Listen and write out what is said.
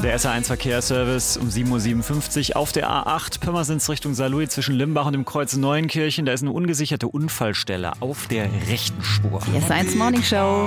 Der SR1 Verkehrsservice um 7.57 Uhr auf der A8 Pirmasens Richtung Saarlouis zwischen Limbach und dem Kreuz Neuenkirchen. Da ist eine ungesicherte Unfallstelle auf der rechten Spur. Die SR1 Morning Show.